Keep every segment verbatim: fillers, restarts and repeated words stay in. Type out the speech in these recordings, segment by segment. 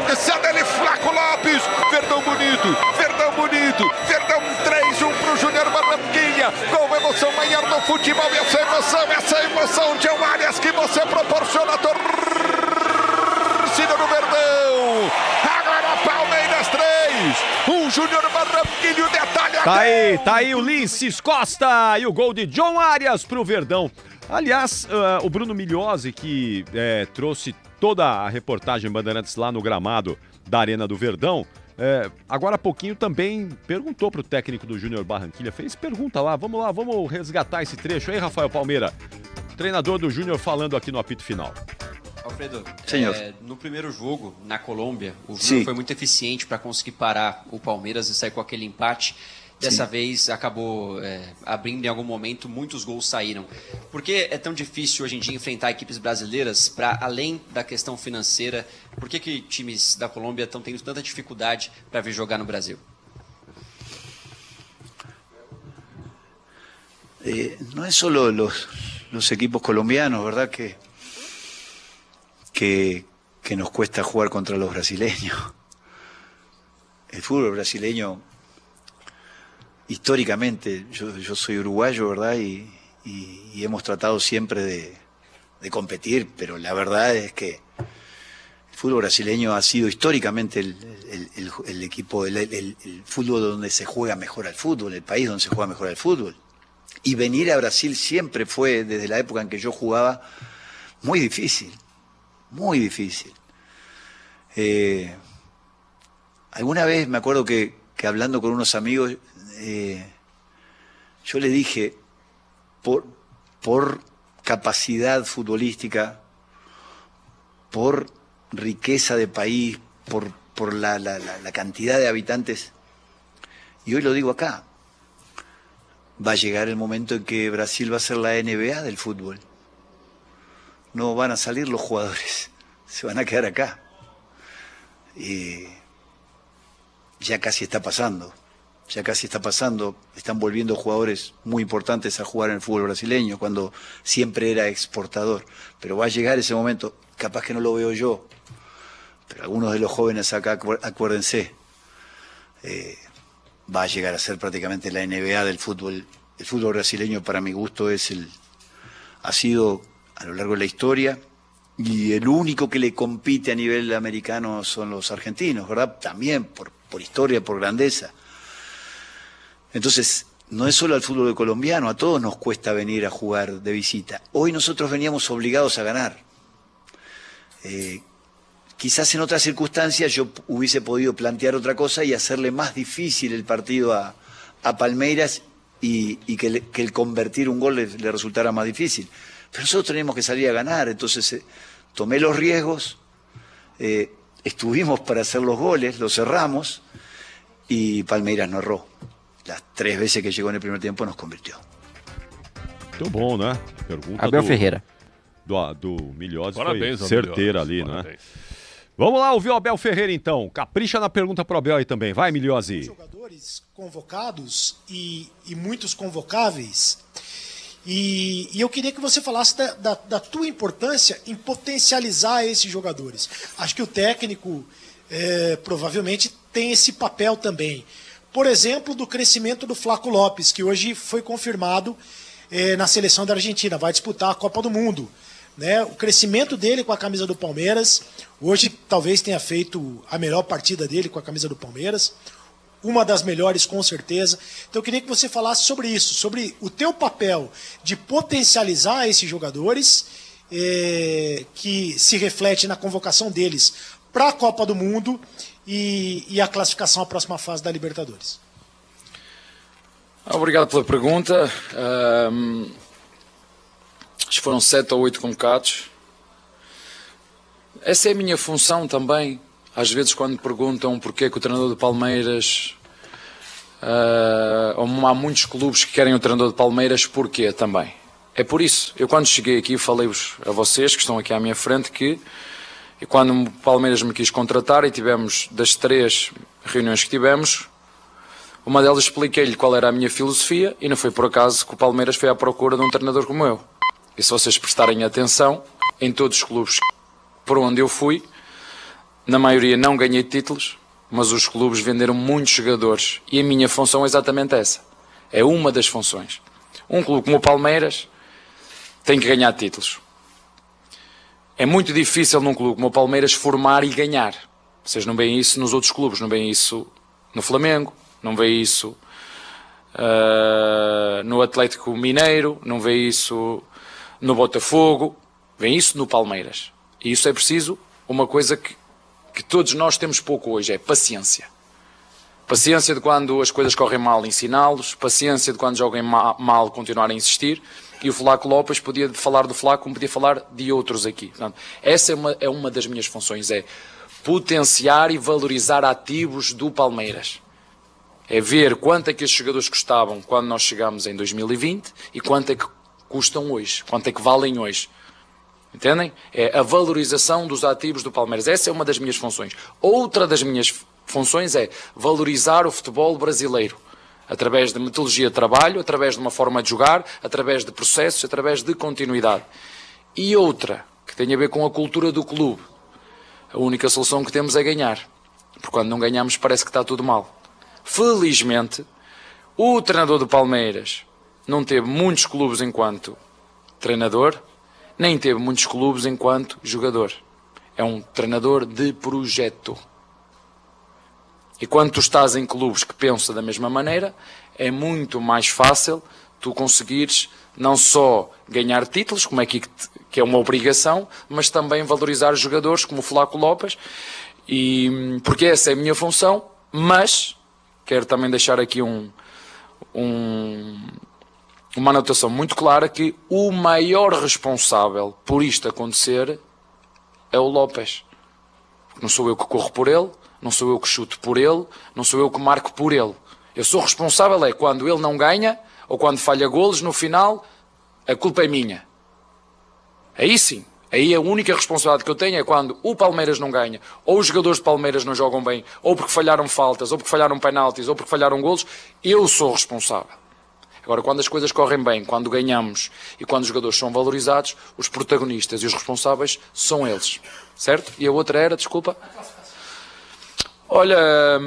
Esse dele, Flaco Lopes. Verdão bonito, Verdão bonito. Verdão três a um pro Júnior Barranquilla. Com emoção maior do futebol. E essa emoção, essa emoção de Arias que você proporciona a torcida do Verdão. Agora Palmeiras três, um Júnior Barranquilla, o detalhe. Tá aí, tá aí o Ulisses Costa e o gol de John Arias pro Verdão. Aliás, uh, o Bruno Migliosi, que é, trouxe toda a reportagem Bandeirantes lá no gramado da Arena do Verdão, é, agora há pouquinho também perguntou pro técnico do Júnior Barranquilla, fez pergunta lá, vamos lá, vamos resgatar esse trecho aí, Rafael Palmeira, treinador do Júnior falando aqui no apito final. Alfredo, é, no primeiro jogo, na Colômbia, o Júnior foi muito eficiente para conseguir parar o Palmeiras e sair com aquele empate. Dessa Sim. vez acabou é, abrindo em algum momento, muitos gols saíram. Por que é tão difícil hoje em dia enfrentar equipes brasileiras para além da questão financeira? Por que, que times da Colômbia estão tendo tanta dificuldade para vir jogar no Brasil? Eh, no es solo los, los equipos colombianos, ¿verdad? Que, que, que nos cuesta jugar contra los brasileños. El fútbol brasileño, históricamente, yo, yo soy uruguayo, ¿verdad? Y, y, y hemos tratado siempre de, de competir, pero la verdad es que el fútbol brasileño ha sido históricamente el, el, el, el equipo, el, el, el fútbol donde se juega mejor al fútbol, el país donde se juega mejor al fútbol. Y venir a Brasil siempre fue, desde la época en que yo jugaba, muy difícil, muy difícil. Eh, alguna vez me acuerdo que, que hablando con unos amigos, eh, yo le dije, por, por capacidad futbolística, por riqueza de país, por, por la, la, la, la cantidad de habitantes, y hoy lo digo acá, va a llegar el momento en que Brasil va a ser la N B A del fútbol. No van a salir los jugadores, se van a quedar acá. Y ya casi está pasando, ya casi está pasando. Están volviendo jugadores muy importantes a jugar en el fútbol brasileño, cuando siempre era exportador. Pero va a llegar ese momento, capaz que no lo veo yo, pero algunos de los jóvenes acá, acuérdense, eh, va a llegar a ser prácticamente la N B A del fútbol. El fútbol brasileño, para mi gusto, es el, ha sido a lo largo de la historia, y el único que le compite a nivel americano son los argentinos, ¿verdad? También por, por historia, por grandeza. Entonces, no es solo al fútbol colombiano, a todos nos cuesta venir a jugar de visita. Hoy nosotros veníamos obligados a ganar. Eh, Quizás en otras circunstancias yo hubiese podido plantear otra cosa y hacerle más difícil el partido a, a Palmeiras y, y que, le, que el convertir un gol le, le resultara más difícil. Pero nosotros tenemos que salir a ganar, entonces eh, tomé los riesgos, eh, estuvimos para hacer los goles, los cerramos y Palmeiras no erró. Las tres veces que llegó en el primer tiempo nos convirtió. Muito bom, né? Pergunta Abel do, Ferreira. Do, do Migliosi Parabéns, foi certeira ali, Parabéns. né? Vamos lá ouvir o Abel Ferreira, então. Capricha na pergunta pro Abel aí também. Vai, Migliosi. Jogadores convocados e, e muitos convocáveis. E, e eu queria que você falasse da, da, da tua importância em potencializar esses jogadores. Acho que o técnico é, provavelmente tem esse papel também. Por exemplo, do crescimento do Flaco Lopes, que hoje foi confirmado é, na seleção da Argentina. Vai disputar a Copa do Mundo. Né? O crescimento dele com a camisa do Palmeiras, hoje talvez tenha feito a melhor partida dele com a camisa do Palmeiras, uma das melhores com certeza. Então eu queria que você falasse sobre isso, sobre o teu papel de potencializar esses jogadores, é, que se reflete na convocação deles para a Copa do Mundo e, e a classificação à próxima fase da Libertadores. Obrigado pela pergunta. Um... Acho que foram sete ou oito convocados. Essa é a minha função também. Às vezes quando me perguntam porquê que o treinador de Palmeiras... Uh, há muitos clubes que querem o treinador de Palmeiras, porquê também? É por isso. Eu quando cheguei aqui falei-vos a vocês que estão aqui à minha frente que quando o Palmeiras me quis contratar e tivemos das três reuniões que tivemos, uma delas expliquei-lhe qual era a minha filosofia e não foi por acaso que o Palmeiras foi à procura de um treinador como eu. E se vocês prestarem atenção, em todos os clubes por onde eu fui, na maioria não ganhei títulos, mas os clubes venderam muitos jogadores e a minha função é exatamente essa. É uma das funções. Um clube como o Palmeiras tem que ganhar títulos. É muito difícil num clube como o Palmeiras formar e ganhar. Vocês não veem isso nos outros clubes, não veem isso no Flamengo, não veem isso uh, no Atlético Mineiro, não veem isso no Botafogo, veem isso no Palmeiras. E isso é preciso uma coisa que, que todos nós temos pouco hoje, é paciência. Paciência de quando as coisas correm mal, ensiná-los, paciência de quando joguem mal, continuar a insistir. E o Flaco Lopes podia falar do Flaco como podia falar de outros aqui. Portanto, essa é uma, é uma das minhas funções, é potenciar e valorizar ativos do Palmeiras. É ver quanto é que esses jogadores custavam quando nós chegámos em dois mil e vinte e quanto é que custam hoje, quanto é que valem hoje. Entendem? É a valorização dos ativos do Palmeiras. Essa é uma das minhas funções. Outra das minhas funções é valorizar o futebol brasileiro. Através de metodologia de trabalho, através de uma forma de jogar, através de processos, através de continuidade. E outra, que tem a ver com a cultura do clube. A única solução que temos é ganhar. Porque quando não ganhamos parece que está tudo mal. Felizmente, o treinador do Palmeiras não teve muitos clubes enquanto treinador, nem teve muitos clubes enquanto jogador. É um treinador de projeto. E quando tu estás em clubes que pensam da mesma maneira, é muito mais fácil tu conseguires não só ganhar títulos, como é que, que é uma obrigação, mas também valorizar os jogadores como o Flaco Lopes, e, porque essa é a minha função, mas quero também deixar aqui um, um, uma anotação muito clara que o maior responsável por isto acontecer é o Lopes. Não sou eu que corro por ele, não sou eu que chuto por ele, não sou eu que marco por ele. Eu sou responsável é quando ele não ganha ou quando falha golos no final, a culpa é minha. Aí sim, aí a única responsabilidade que eu tenho é quando o Palmeiras não ganha, ou os jogadores de Palmeiras não jogam bem, ou porque falharam faltas, ou porque falharam penaltis, ou porque falharam golos, eu sou responsável. Agora, quando as coisas correm bem, quando ganhamos e quando os jogadores são valorizados, os protagonistas e os responsáveis são eles. Certo? E a outra era, desculpa... Olha,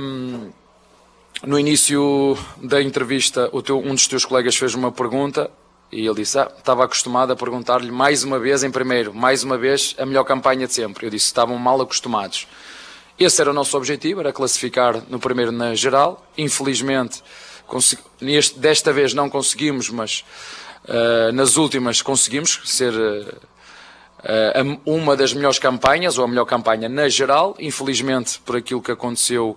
no início da entrevista, o teu, um dos teus colegas fez uma pergunta e ele disse, ah, estava acostumado a perguntar-lhe mais uma vez em primeiro, mais uma vez a melhor campanha de sempre. Eu disse, estavam mal acostumados. Esse era o nosso objetivo, era classificar no primeiro na geral. Infelizmente, neste, desta vez não conseguimos, mas uh, nas últimas conseguimos ser... Uh, Uh, uma das melhores campanhas, ou a melhor campanha na geral, infelizmente por aquilo que aconteceu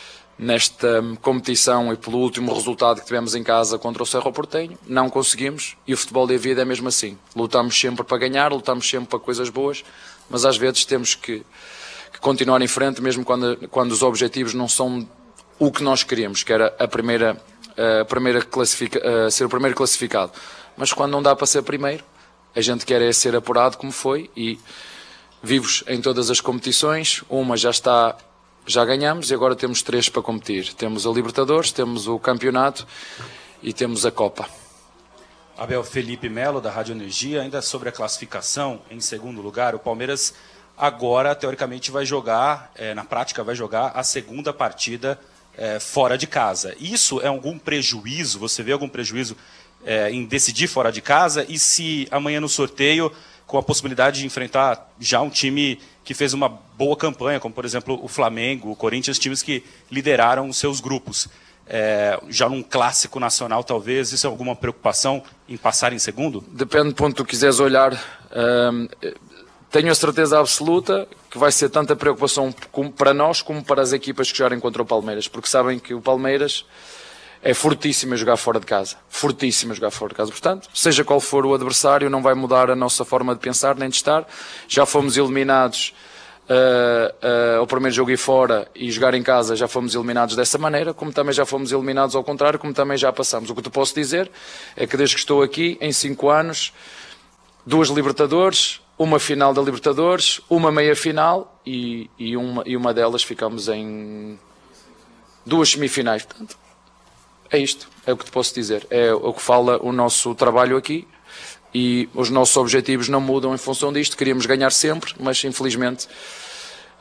nesta competição e pelo último resultado que tivemos em casa contra o Cerro Porteño, não conseguimos, e o futebol da vida é mesmo assim. Lutamos sempre para ganhar, lutamos sempre para coisas boas, mas às vezes temos que, que continuar em frente, mesmo quando, quando os objetivos não são o que nós queríamos, que era a primeira, a primeira classifica, a ser o primeiro classificado. Mas quando não dá para ser primeiro, a gente quer é ser apurado como foi e vivos em todas as competições. Uma já está, já ganhamos e agora temos três para competir. Temos a Libertadores, temos o campeonato e temos a Copa. Abel, Felipe Melo, da Rádio Energia, ainda sobre a classificação, em segundo lugar, o Palmeiras agora, teoricamente, vai jogar, é, na prática, vai jogar a segunda partida é, fora de casa. Isso é algum prejuízo? Você vê algum prejuízo É, em decidir fora de casa, e se amanhã no sorteio, com a possibilidade de enfrentar já um time que fez uma boa campanha, como por exemplo o Flamengo, o Corinthians, times que lideraram os seus grupos, é, já num clássico nacional talvez, isso é alguma preocupação em passar em segundo? Depende do ponto que tu quiseres olhar. Um, tenho a certeza absoluta que vai ser tanta preocupação como para nós como para as equipas que jogarem contra o Palmeiras, porque sabem que o Palmeiras é fortíssimo a jogar fora de casa. Fortíssimo a jogar fora de casa. Portanto, seja qual for o adversário, não vai mudar a nossa forma de pensar nem de estar. Já fomos eliminados uh, uh, ao primeiro jogo e fora, e jogar em casa já fomos eliminados dessa maneira, como também já fomos eliminados ao contrário, como também já passamos. O que te posso dizer é que desde que estou aqui, em cinco anos, duas Libertadores, uma final da Libertadores, uma meia-final e, e, uma, e uma delas ficamos em duas semifinais. Portanto, é isto, é o que te posso dizer, é o que fala o nosso trabalho aqui e os nossos objetivos não mudam em função disto. Queríamos ganhar sempre, mas infelizmente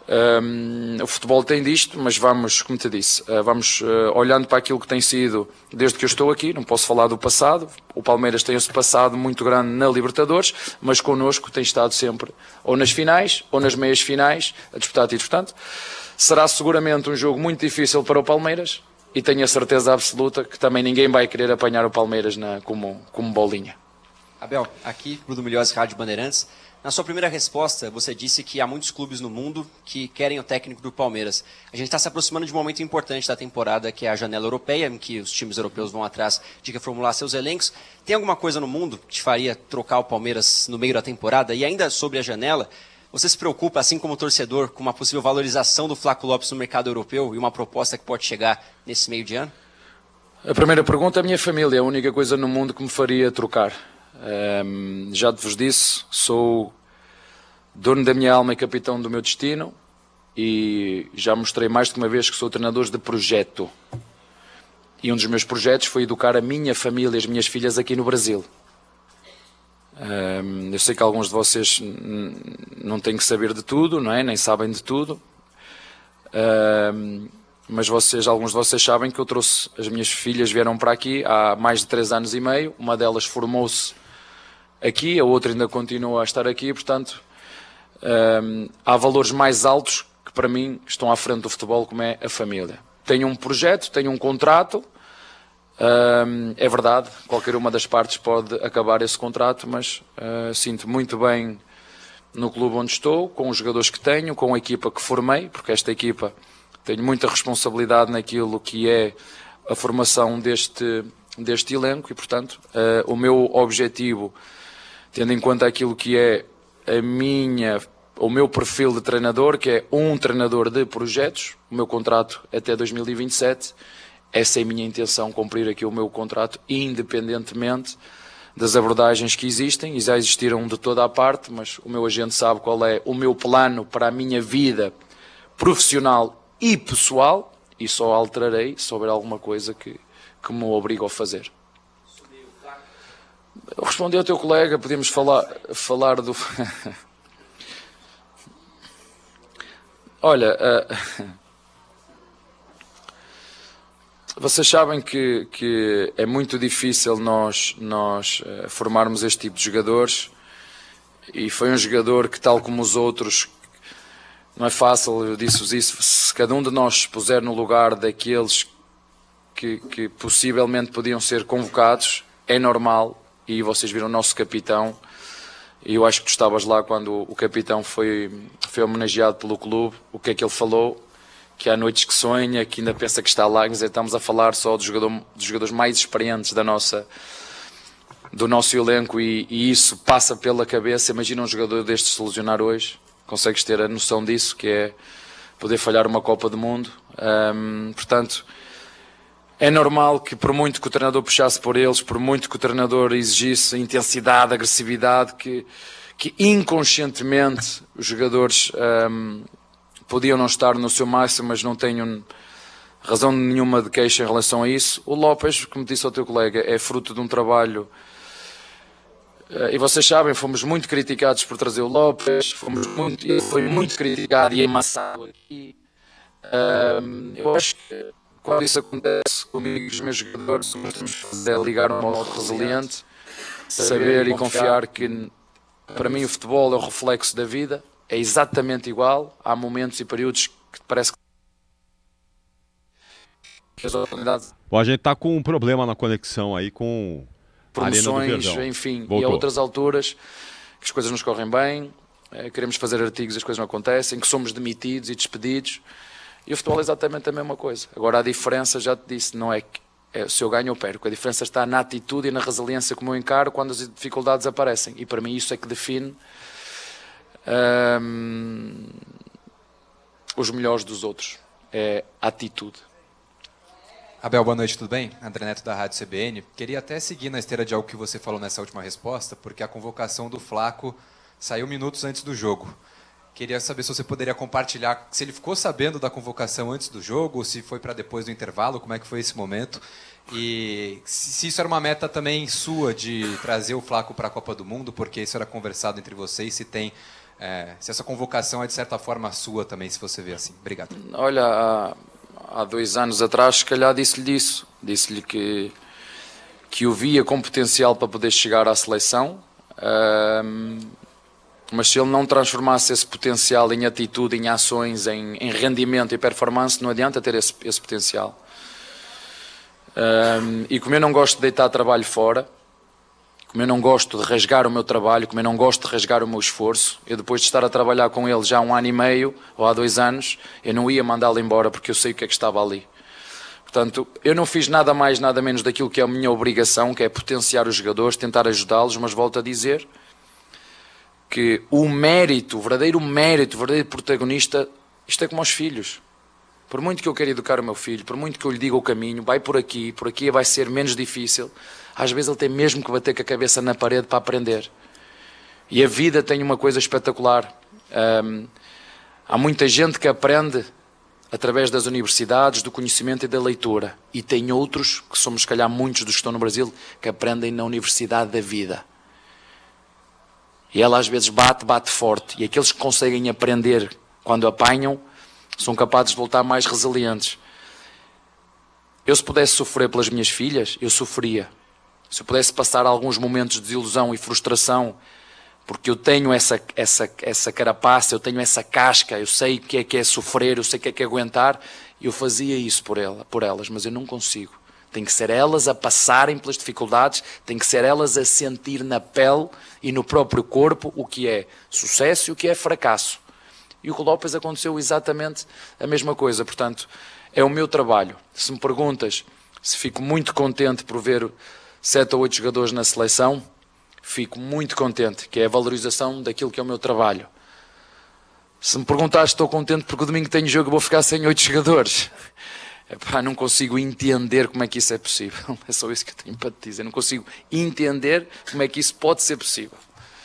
Um, o futebol tem disto, mas vamos, como te disse, uh, vamos uh, olhando para aquilo que tem sido desde que eu estou aqui. Não posso falar do passado. O Palmeiras tem esse passado muito grande na Libertadores, mas connosco tem estado sempre ou nas finais ou nas meias finais a disputar títulos. Portanto, será seguramente um jogo muito difícil para o Palmeiras e tenho a certeza absoluta que também ninguém vai querer apanhar o Palmeiras na, como, como bolinha. Abel, aqui, Bruno Milhões, Rádio Bandeirantes. Na sua primeira resposta, você disse que há muitos clubes no mundo que querem o técnico do Palmeiras. A gente está se aproximando de um momento importante da temporada, que é a janela europeia, em que os times europeus vão atrás de reformular seus elencos. Tem alguma coisa no mundo que te faria trocar o Palmeiras no meio da temporada? E ainda sobre a janela, você se preocupa, assim como torcedor, com uma possível valorização do Flaco Lopes no mercado europeu e uma proposta que pode chegar nesse meio de ano? A primeira pergunta, a minha família é a única coisa no mundo que me faria trocar. Um, já te vos disse, sou dono da minha alma e capitão do meu destino e já mostrei mais de uma vez que sou treinador de projeto. E um dos meus projetos foi educar a minha família e as minhas filhas aqui no Brasil. Um, eu sei que alguns de vocês não têm que saber de tudo, não é? Nem sabem de tudo. Um, mas vocês, alguns de vocês sabem que eu trouxe, as minhas filhas vieram para aqui há mais de três anos e meio. Uma delas formou-se aqui, a outra ainda continua a estar aqui, portanto, um, há valores mais altos que para mim estão à frente do futebol, como é a família. Tenho um projeto, tenho um contrato, um, é verdade, qualquer uma das partes pode acabar esse contrato, mas uh, sinto muito bem no clube onde estou, com os jogadores que tenho, com a equipa que formei, porque esta equipa tenho muita responsabilidade naquilo que é a formação deste, deste elenco e, portanto, uh, o meu objetivo, tendo em conta aquilo que é a minha, o meu perfil de treinador, que é um treinador de projetos, o meu contrato até dois mil e vinte e sete, essa é a minha intenção, cumprir aqui o meu contrato, independentemente das abordagens que existem, e já existiram de toda a parte, mas o meu agente sabe qual é o meu plano para a minha vida profissional e pessoal, e só alterarei se houver alguma coisa que, que me obrigue a fazer. Eu respondi ao teu colega, podemos falar, falar do... Olha, uh... vocês sabem que, que é muito difícil nós, nós uh, formarmos este tipo de jogadores, e foi um jogador que, tal como os outros, não é fácil, eu disse-vos isso, se cada um de nós se puser no lugar daqueles que, que possivelmente podiam ser convocados, é normal. E vocês viram o nosso capitão, e eu acho que tu estavas lá quando o capitão foi, foi homenageado pelo clube. O que é que ele falou? Que há noites que sonha, que ainda pensa que está lá. Quer dizer, estamos a falar só dos, jogador, dos jogadores mais experientes da nossa, do nosso elenco, e, e isso passa pela cabeça. Imagina um jogador destes se lesionar hoje, consegues ter a noção disso, que é poder falhar uma Copa do Mundo. Um, portanto... É normal que, por muito que o treinador puxasse por eles, por muito que o treinador exigisse intensidade, agressividade, que, que inconscientemente os jogadores um, podiam não estar no seu máximo, mas não tenham razão nenhuma de queixa em relação a isso. O Lopes, como disse ao teu colega, é fruto de um trabalho, uh, e vocês sabem, fomos muito criticados por trazer o Lopes, fomos muito, ele foi muito criticado e amassado aqui. Um, eu acho que quando isso acontece comigo e os meus jogadores, o que temos que fazer é ligar um modo resiliente, saber e confiar que, para mim, o futebol é o reflexo da vida, é exatamente igual. Há momentos e períodos que parece que... Bom, a gente está com um problema na conexão aí com a Arena do Verdão. Enfim, Voltou. E a outras alturas que as coisas nos correm bem, é, queremos fazer artigos e as coisas não acontecem, que somos demitidos e despedidos. E o futebol é exatamente a mesma coisa. Agora, a diferença, já te disse, não é, que, é se eu ganho ou perco. A diferença está na atitude e na resiliência como eu encaro quando as dificuldades aparecem. E para mim isso é que define hum, os melhores dos outros. É a atitude. Abel, boa noite, tudo bem? André Neto da Rádio C B N. Queria até seguir na esteira de algo que você falou nessa última resposta, porque a convocação do Flaco saiu minutos antes do jogo. Queria saber se você poderia compartilhar, se ele ficou sabendo da convocação antes do jogo, ou se foi para depois do intervalo, como é que foi esse momento? E se isso era uma meta também sua de trazer o Flaco para a Copa do Mundo, porque isso era conversado entre vocês, se tem É, se essa convocação é de certa forma sua também, se você vê assim. Obrigado. Olha, há, há dois anos atrás, se calhar disse-lhe isso. Disse-lhe que, que o via com potencial para poder chegar à seleção, um, mas se ele não transformasse esse potencial em atitude, em ações, em, em rendimento e performance, não adianta ter esse, esse potencial. Um, e como eu não gosto de deitar trabalho fora, como eu não gosto de rasgar o meu trabalho, como eu não gosto de rasgar o meu esforço, eu depois de estar a trabalhar com ele já há um ano e meio, ou há dois anos, eu não ia mandá-lo embora porque eu sei o que é que estava ali. Portanto, eu não fiz nada mais, nada menos daquilo que é a minha obrigação, que é potenciar os jogadores, tentar ajudá-los, mas volto a dizer que o mérito, o verdadeiro mérito, o verdadeiro protagonista, isto é como aos filhos. Por muito que eu queira educar o meu filho, por muito que eu lhe diga o caminho, vai por aqui, por aqui vai ser menos difícil, às vezes ele tem mesmo que bater com a cabeça na parede para aprender. E a vida tem uma coisa espetacular. Um, há muita gente que aprende através das universidades, do conhecimento e da leitura. E tem outros, que somos se calhar muitos dos que estão no Brasil, que aprendem na universidade da vida. E ela às vezes bate, bate forte. E aqueles que conseguem aprender quando apanham, são capazes de voltar mais resilientes. Eu se pudesse sofrer pelas minhas filhas, eu sofria. Se eu pudesse passar alguns momentos de desilusão e frustração, porque eu tenho essa, essa, essa carapaça, eu tenho essa casca, eu sei o que é que é sofrer, eu sei o que é que é aguentar, eu fazia isso por, ela, por elas, mas eu não consigo. Tem que ser elas a passarem pelas dificuldades, tem que ser elas a sentir na pele e no próprio corpo o que é sucesso e o que é fracasso. E o com o López aconteceu exatamente a mesma coisa. Portanto, é o meu trabalho. Se me perguntas se fico muito contente por ver sete ou oito jogadores na seleção, fico muito contente, que é a valorização daquilo que é o meu trabalho. Se me perguntares se estou contente porque o domingo tenho jogo e vou ficar sem oito jogadores, epá, não consigo entender como é que isso é possível. É só isso que eu tenho para te dizer. Não consigo entender como é que isso pode ser possível.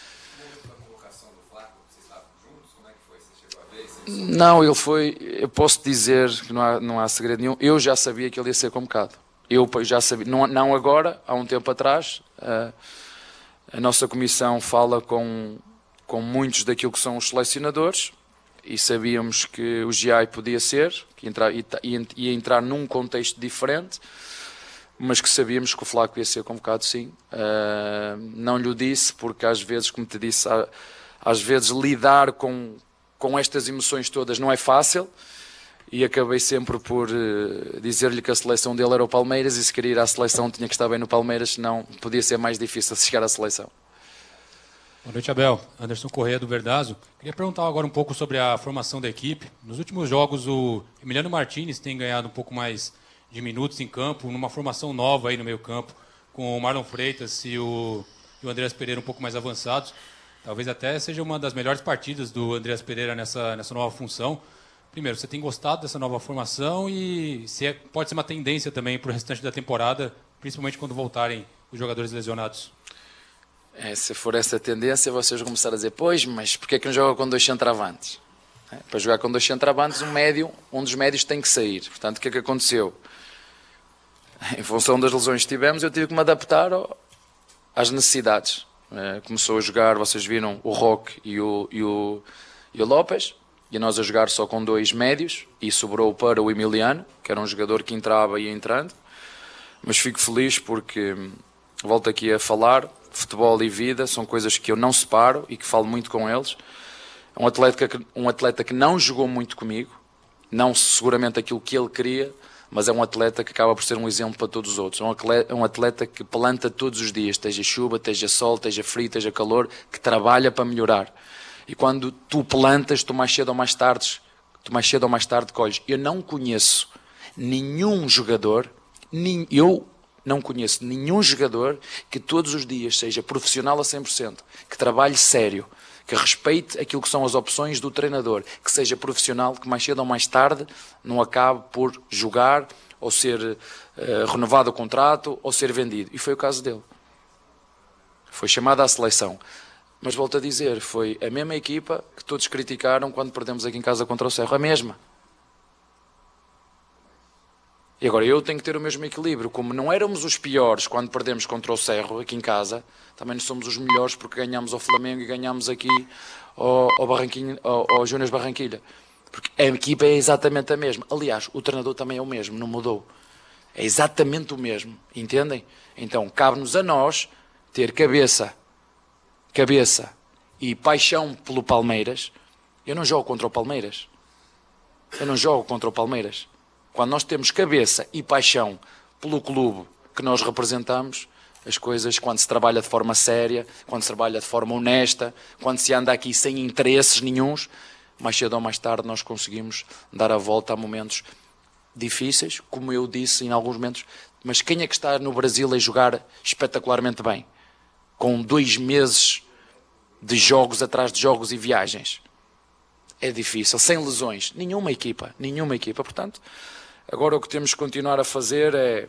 Não, ele foi, eu posso dizer que não há, não há segredo nenhum, eu já sabia que ele ia ser convocado. Eu já sabia, não, não agora, há um tempo atrás, a, a nossa comissão fala com, com muitos daquilo que são os selecionadores e sabíamos que o G I podia ser, que entrar, ia, ia entrar num contexto diferente, mas que sabíamos que o Flaco ia ser convocado sim. Uh, não lhe disse porque às vezes, como te disse, às vezes lidar com... com estas emoções todas não é fácil e acabei sempre por uh, dizer-lhe que a seleção dele era o Palmeiras e se queria ir à seleção tinha que estar bem no Palmeiras, senão podia ser mais difícil chegar à seleção. Boa noite, Abel. Anderson Corrêa do Verdazo. Queria perguntar agora um pouco sobre a formação da equipe. Nos últimos jogos o Emiliano Martínez tem ganhado um pouco mais de minutos em campo, numa formação nova aí no meio campo, com o Marlon Freitas e o, e o Andreas Pereira um pouco mais avançados. Talvez até seja uma das melhores partidas do Andreas Pereira nessa, nessa nova função. Primeiro, você tem gostado dessa nova formação e se é, pode ser uma tendência também para o restante da temporada, principalmente quando voltarem os jogadores lesionados? É, se for essa tendência, vocês vão começar a dizer, pois, mas porquê é que não joga com dois centroavantes? É, para jogar com dois centroavantes, um, médio, um dos médios tem que sair. Portanto, o que é que aconteceu? Em função das lesões que tivemos, eu tive que me adaptar ao, às necessidades. Começou a jogar, vocês viram, o Roque e o, e, o, e o López, e nós a jogar só com dois médios, e sobrou para o Emiliano, que era um jogador que entrava e ia entrando, mas fico feliz porque, volto aqui a falar, futebol e vida são coisas que eu não separo e que falo muito com eles. Um atleta que, um atleta que não jogou muito comigo, não seguramente aquilo que ele queria, mas é um atleta que acaba por ser um exemplo para todos os outros. É um atleta que planta todos os dias, esteja chuva, esteja sol, esteja frio, esteja calor, que trabalha para melhorar. E quando tu plantas, tu mais cedo ou mais tarde, tu mais cedo ou mais tarde colhes. Eu não conheço nenhum jogador, nem, eu não conheço nenhum jogador que todos os dias seja profissional a cem por cento, que trabalhe sério, que respeite aquilo que são as opções do treinador, que seja profissional, que mais cedo ou mais tarde não acabe por jogar ou ser uh, renovado o contrato ou ser vendido. E foi o caso dele. Foi chamado à seleção. Mas volto a dizer, foi a mesma equipa que todos criticaram quando perdemos aqui em casa contra o Cerro. A mesma. E agora eu tenho que ter o mesmo equilíbrio. Como não éramos os piores quando perdemos contra o Cerro, aqui em casa, também não somos os melhores porque ganhamos ao Flamengo e ganhamos aqui ao, ao, Barranquinho, ao, ao Júnior Barranquilha. Porque a equipa é exatamente a mesma. Aliás, o treinador também é o mesmo, não mudou. É exatamente o mesmo, entendem? Então, cabe-nos a nós ter cabeça, cabeça e paixão pelo Palmeiras. Eu não jogo contra o Palmeiras. Eu não jogo contra o Palmeiras. Quando nós temos cabeça e paixão pelo clube que nós representamos, as coisas, quando se trabalha de forma séria, quando se trabalha de forma honesta, quando se anda aqui sem interesses nenhuns, mais cedo ou mais tarde nós conseguimos dar a volta a momentos difíceis, como eu disse em alguns momentos, mas quem é que está no Brasil a jogar espetacularmente bem? Com dois meses de jogos atrás de jogos e viagens. É difícil, sem lesões. Nenhuma equipa, nenhuma equipa. Portanto, agora o que temos que continuar a fazer é,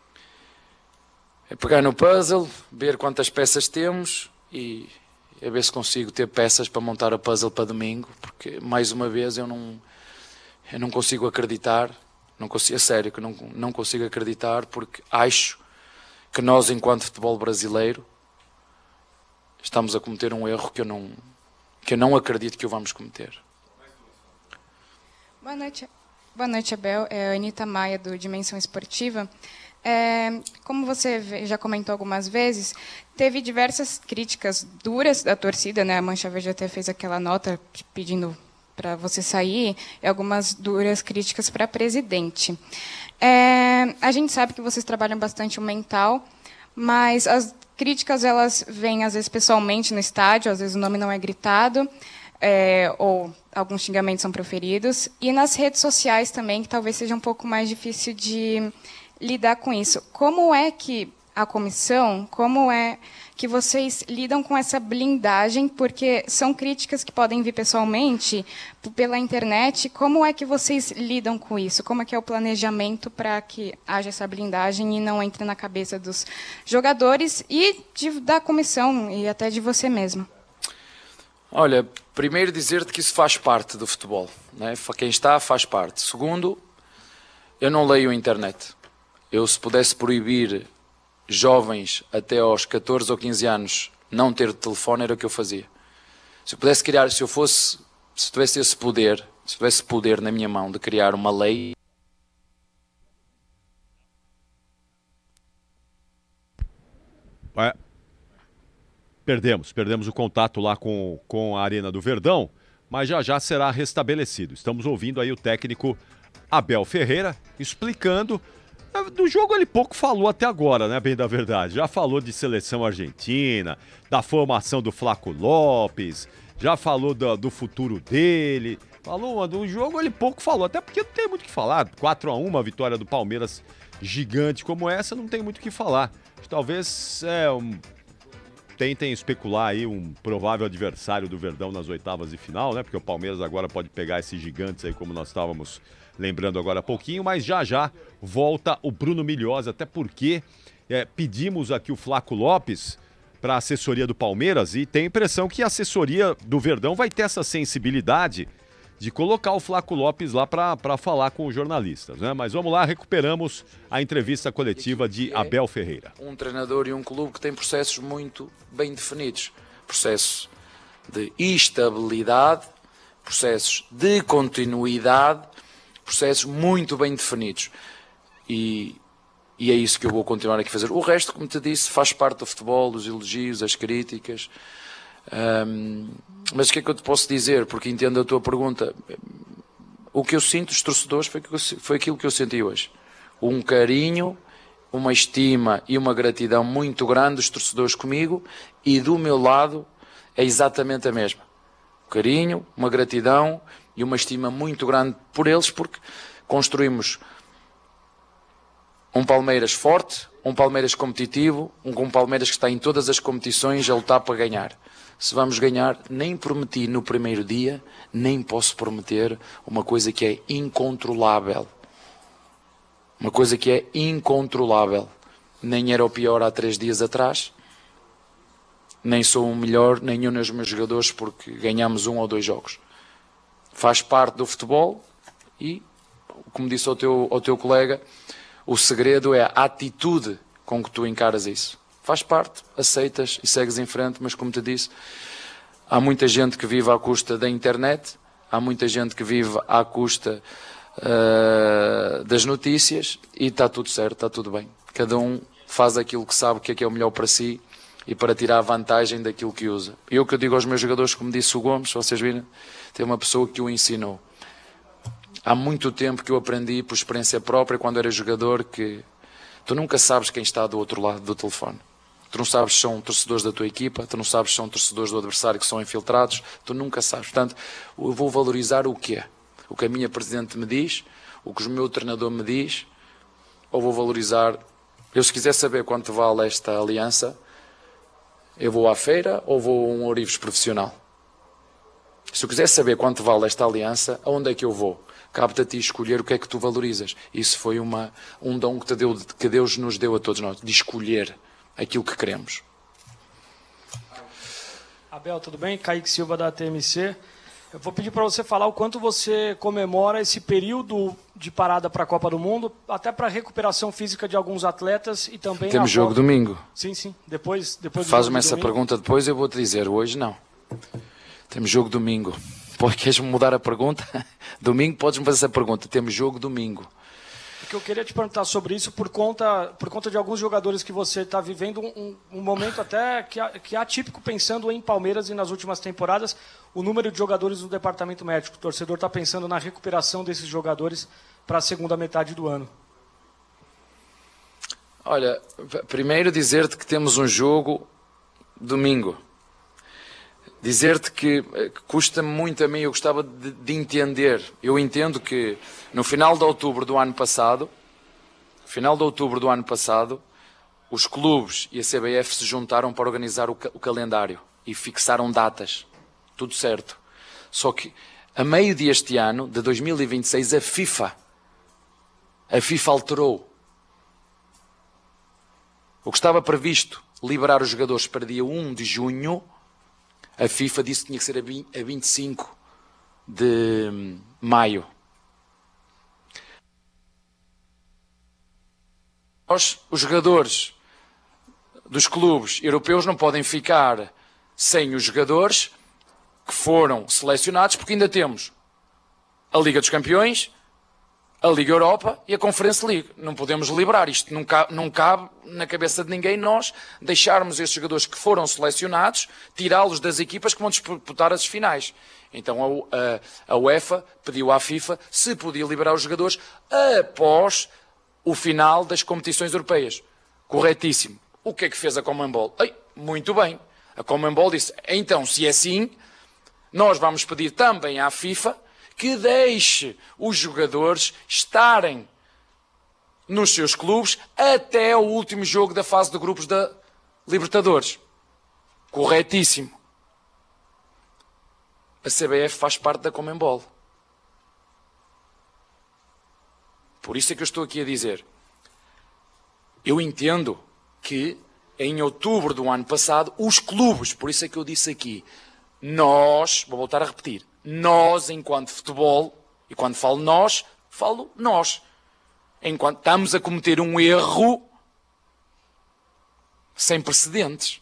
é pegar no puzzle, ver quantas peças temos e a ver se consigo ter peças para montar o puzzle para domingo, porque, mais uma vez, eu não, eu não consigo acreditar. Não consigo, é sério que não, não consigo acreditar, porque acho que nós, enquanto futebol brasileiro, estamos a cometer um erro que eu não, que eu não acredito que o vamos cometer. Boa noite, boa noite, Abel. É a Anitta Maia, do Dimensão Esportiva. É, como você já comentou algumas vezes, teve diversas críticas duras da torcida, né? A Mancha Verde até fez aquela nota pedindo para você sair, e algumas duras críticas para presidente. É, a gente sabe que vocês trabalham bastante o mental, mas as críticas elas vêm às vezes pessoalmente no estádio, às vezes o nome não é gritado, é, ou alguns xingamentos são proferidos, e nas redes sociais também, que talvez seja um pouco mais difícil de lidar com isso. Como é que a comissão, como é que vocês lidam com essa blindagem, porque são críticas que podem vir pessoalmente, pela internet, como é que vocês lidam com isso? Como é que é o planejamento para que haja essa blindagem e não entre na cabeça dos jogadores e de, da comissão e até de você mesmo? Olha, primeiro dizer-te que isso faz parte do futebol, né? Quem está faz parte. Segundo, eu não leio a internet. Eu, se pudesse proibir jovens até aos catorze ou quinze anos não ter telefone, era o que eu fazia. Se eu pudesse criar, se eu fosse, se tivesse esse poder, se tivesse poder na minha mão de criar uma lei. É. Perdemos, perdemos o contato lá com, com a Arena do Verdão, mas já já será restabelecido. Estamos ouvindo aí o técnico Abel Ferreira explicando. Do jogo ele pouco falou até agora, né, bem da verdade. Já falou de seleção argentina, da formação do Flaco Lopes, já falou do, do futuro dele. Falou do jogo, ele pouco falou, até porque não tem muito o que falar. quatro a um, uma vitória do Palmeiras gigante como essa, não tem muito o que falar. Talvez é, um, tentem especular aí um provável adversário do Verdão nas oitavas de final, né? Porque o Palmeiras agora pode pegar esses gigantes aí, como nós estávamos lembrando agora há pouquinho, mas já já volta o Bruno Milhosa, até porque é, pedimos aqui o Flaco Lopes para a assessoria do Palmeiras e tem a impressão que a assessoria do Verdão vai ter essa sensibilidade de colocar o Flaco Lopes lá para falar com os jornalistas, né? Mas vamos lá, recuperamos a entrevista coletiva de Abel Ferreira. Um treinador e um clube que tem processos muito bem definidos. Processos de estabilidade, processos de continuidade, processos muito bem definidos. E, e é isso que eu vou continuar aqui a fazer. O resto, como te disse, faz parte do futebol, os elogios, as críticas. Um, mas o que é que eu te posso dizer? Porque entendo a tua pergunta. O que eu sinto dos torcedores foi, foi aquilo que eu senti hoje. Um carinho, uma estima e uma gratidão muito grande dos torcedores comigo, e do meu lado é exatamente a mesma. Um carinho, uma gratidão e uma estima muito grande por eles, porque construímos um Palmeiras forte, um Palmeiras competitivo, um, um Palmeiras que está em todas as competições a lutar para ganhar. Se vamos ganhar, nem prometi no primeiro dia, nem posso prometer uma coisa que é incontrolável. Uma coisa que é incontrolável. Nem era o pior há três dias atrás, nem sou o melhor, nenhum dos meus jogadores, porque ganhamos um ou dois jogos. Faz parte do futebol e, como disse ao teu, ao teu colega, O segredo é a atitude com que tu encaras isso. Faz parte, aceitas e segues em frente, mas como te disse, há muita gente que vive à custa da internet, há muita gente que vive à custa uh, das notícias e está tudo certo, está tudo bem. Cada um faz aquilo que sabe que é, que é o melhor para si e para tirar vantagem daquilo que usa. E o que eu digo aos meus jogadores, como disse o Gomes, vocês viram, tem uma pessoa que o ensinou. Há muito tempo que eu aprendi por experiência própria, quando era jogador, que tu nunca sabes quem está do outro lado do telefone. Tu não sabes se são torcedores da tua equipa, tu não sabes se são torcedores do adversário que são infiltrados, tu nunca sabes. Portanto, eu vou valorizar o que é. O que a minha presidente me diz, o que o meu treinador me diz, ou vou valorizar... Eu, se quiser saber quanto vale esta aliança, eu vou à feira ou vou a um ourives profissional? Se eu quiser saber quanto vale esta aliança, aonde é que eu vou? Cabe-te a ti escolher o que é que tu valorizas. Isso foi uma, um dom que, te deu, que Deus nos deu a todos nós, de escolher aquilo que queremos. Abel, tudo bem? Kaique Silva, da T M C. Eu vou pedir para você falar o quanto você comemora esse período de parada para a Copa do Mundo, até para a recuperação física de alguns atletas e também... Temos jogo volta... domingo. Sim, sim. Depois, depois Faz-me essa domingo. pergunta depois, eu vou-te dizer. Hoje não. Temos jogo domingo. Queres-me mudar a pergunta? Domingo podes-me fazer essa pergunta. Temos jogo domingo. Porque eu queria te perguntar sobre isso por conta, por conta de alguns jogadores que você está vivendo um, um momento até que, que é atípico, pensando em Palmeiras e nas últimas temporadas, o número de jogadores do departamento médico. O torcedor está pensando na recuperação desses jogadores para a segunda metade do ano. Olha, primeiro dizer-te que temos um jogo domingo. Dizer-te que, que custa-me muito a mim, eu gostava de, de entender. Eu entendo que no final de outubro do ano passado, final de outubro do ano passado, os clubes e a C B F se juntaram para organizar o, o calendário e fixaram datas. Tudo certo. Só que a meio deste ano, de dois mil e vinte e seis, a FIFA, a FIFA alterou. O que estava previsto liberar os jogadores para dia um de junho, a FIFA disse que tinha que ser a vinte e cinco de maio. Nós, os jogadores dos clubes europeus, não podem ficar sem os jogadores que foram selecionados, porque ainda temos a Liga dos Campeões, a Liga Europa e a Conference League. Não podemos liberar isto. Não cabe, não cabe na cabeça de ninguém nós deixarmos estes jogadores que foram selecionados, tirá-los das equipas que vão disputar as finais. Então a, a, a UEFA pediu à FIFA se podia liberar os jogadores após o final das competições europeias. Corretíssimo. O que é que fez a Conmebol? Ei, muito bem. A Conmebol disse, então, se é assim, nós vamos pedir também à FIFA que deixe os jogadores estarem nos seus clubes até o último jogo da fase de grupos da Libertadores. Corretíssimo. A C B F faz parte da Conmebol. Por isso é que eu estou aqui a dizer. Eu entendo que em outubro do ano passado, os clubes, por isso é que eu disse aqui, nós, vou voltar a repetir, nós, enquanto futebol, e quando falo nós, falo nós, enquanto estamos a cometer um erro sem precedentes.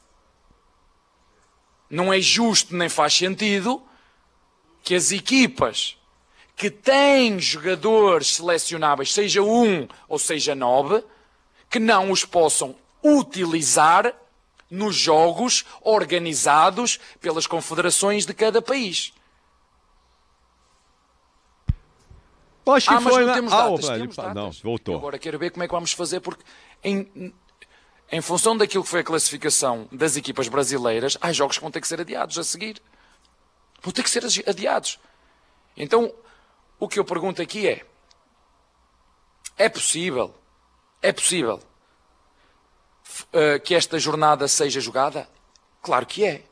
Não é justo nem faz sentido que as equipas que têm jogadores selecionáveis, seja um ou seja nove, que não os possam utilizar nos jogos organizados pelas confederações de cada país. Acho que ah, mas foi, não né? temos ah, datas. opa, temos ele... datas. Não, voltou. Agora quero ver como é que vamos fazer, porque em, em função daquilo que foi a classificação das equipas brasileiras, há jogos que vão ter que ser adiados a seguir. Vão ter que ser adiados. Então, o que eu pergunto aqui é, é possível, é possível uh, que esta jornada seja jogada? Claro que é.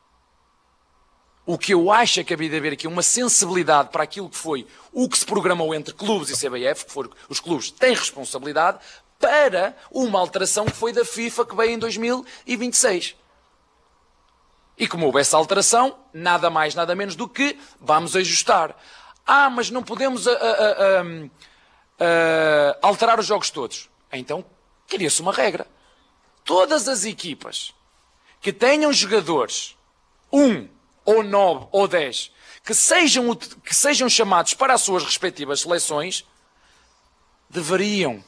O que eu acho é que havia de haver aqui uma sensibilidade para aquilo que foi o que se programou entre clubes e C B F, que foram, os clubes têm responsabilidade, para uma alteração que foi da FIFA que veio em dois mil e vinte e seis. E como houve essa alteração, nada mais, nada menos do que vamos ajustar. Ah, mas não podemos a, a, a, uh, alterar os jogos todos. Então, cria-se uma regra. Todas as equipas que tenham jogadores, um, ou nove, ou dez, que sejam, que sejam chamados para as suas respectivas seleções, deveriam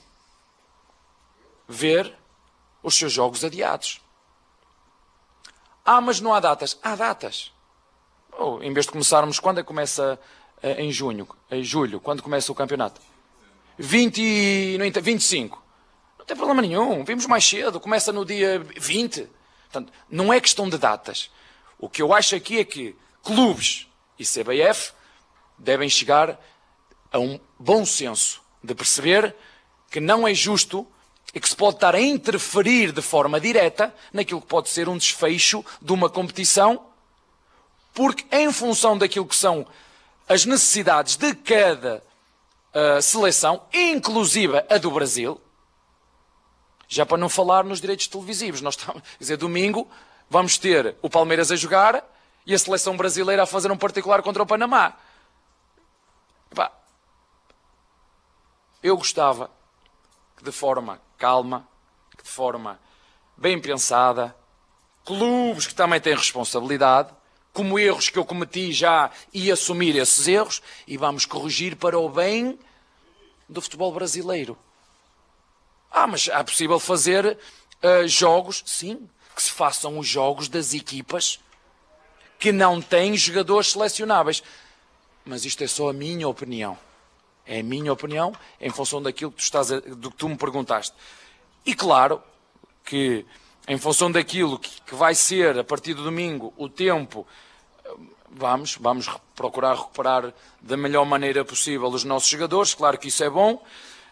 ver os seus jogos adiados. Ah, mas não há datas. Há datas. Oh, em vez de começarmos, quando é que começa uh, em junho, em julho, quando começa o campeonato? vinte, vinte e cinco. Não tem problema nenhum, vimos mais cedo, começa no dia vinte. Portanto, não é questão de datas. O que eu acho aqui é que clubes e C B F devem chegar a um bom senso de perceber que não é justo e que se pode estar a interferir de forma direta naquilo que pode ser um desfecho de uma competição, porque em função daquilo que são as necessidades de cada uh, seleção, inclusive a do Brasil, já para não falar nos direitos televisivos, nós estamos, quer dizer, domingo vamos ter o Palmeiras a jogar e a seleção brasileira a fazer um particular contra o Panamá. Epá, eu gostava que de forma calma, que de forma bem pensada, clubes que também têm responsabilidade, como erros que eu cometi já, e assumir esses erros, e vamos corrigir para o bem do futebol brasileiro. Ah, mas é possível fazer uh, jogos, sim, que se façam os jogos das equipas que não têm jogadores selecionáveis. Mas isto é só a minha opinião. É a minha opinião em função daquilo que tu, estás a, do que tu me perguntaste. E claro que em função daquilo que, que vai ser a partir do domingo o tempo, vamos, vamos procurar recuperar da melhor maneira possível os nossos jogadores. Claro que isso é bom.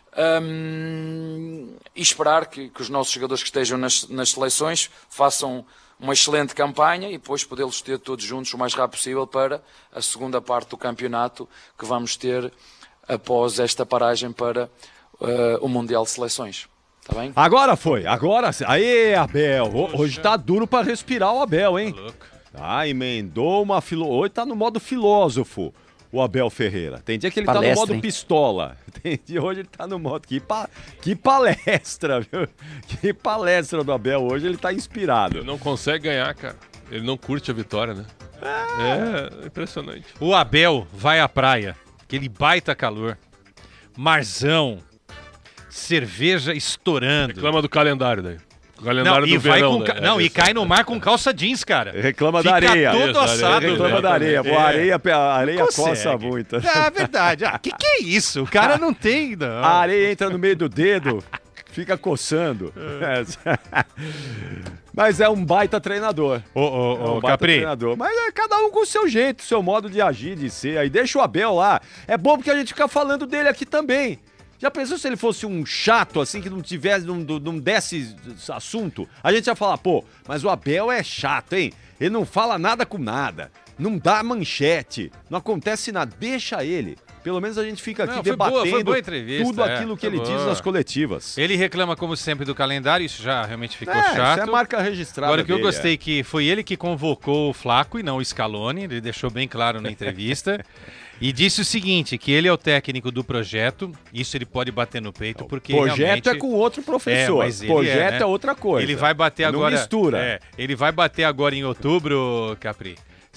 Um, e esperar que, que os nossos jogadores que estejam nas, nas seleções façam uma excelente campanha e depois podê-los ter todos juntos o mais rápido possível para a segunda parte do campeonato que vamos ter após esta paragem para uh, o Mundial de Seleções. Tá bem? Agora foi, agora sim. Aê, Abel, hoje tá duro para respirar o Abel, hein? Ah, emendou uma filo... Hoje tá no modo filósofo. O Abel Ferreira. Tem dia que ele palestra, tá no modo hein? pistola. Tem dia hoje ele tá no modo... Que, pa... que palestra, viu? Que palestra do Abel. Hoje ele tá inspirado. Ele não consegue ganhar, cara. Ele não curte a vitória, né? É, é impressionante. O Abel vai à praia. Aquele baita calor. Marzão. Cerveja estourando. Reclama do calendário daí. O calendário não, do verão. Com, né? não, é e cai no mar com calça jeans, cara. Reclama Fica da areia. todo Isso, assado. Reclama velho. da areia. Pô, a areia, a areia coça muito. É verdade. Ah, que que é isso? O cara não tem, não. A areia entra no meio do dedo, fica coçando. É. Mas é um baita treinador. Ô, ô, é um ô, baita Capri. treinador. Mas é cada um com o seu jeito, seu modo de agir, de ser. Aí deixa o Abel lá. É bom porque a gente fica falando dele aqui também. Já pensou se ele fosse um chato, assim, que não tivesse, não, não desse assunto? A gente ia falar, pô, mas o Abel é chato, hein? Ele não fala nada com nada, não dá manchete, não acontece nada, deixa ele. Pelo menos a gente fica aqui não, foi debatendo boa, foi boa entrevista, tudo é, aquilo que ele boa. diz nas coletivas. Ele reclama, como sempre, do calendário, isso já realmente ficou é, chato. Isso é marca registrada Agora, o que eu dele, gostei é. que foi ele que convocou o Flaco e não o Scaloni, ele deixou bem claro na entrevista. E disse o seguinte, que ele é o técnico do projeto, isso ele pode bater no peito, porque projeto realmente... é com outro professor, é, mas ele projeto é, né? é outra coisa. Ele vai bater não agora... mistura. É, ele vai bater agora em outubro, Capri,